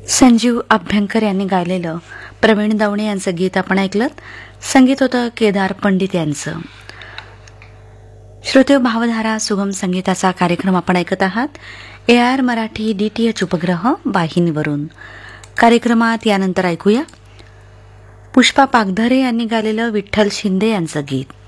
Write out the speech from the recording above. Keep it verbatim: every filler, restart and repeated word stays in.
संजीव अभ्यंकर यांनी गायलेलं प्रवीण दवणे यांचं गीत आपण ऐकलं. संगीत होतं केदार पंडित यांचं. श्रोते भावधारा सुगम संगीताचा कार्यक्रम आपण ऐकत आहात ए आर मराठी डीटीएच उपग्रह वाहिनीवरून. कार्यक्रमात यानंतर ऐकूया पुष्पा पागधरे यांनी गायलेलं विठ्ठल शिंदे यांचं गीत.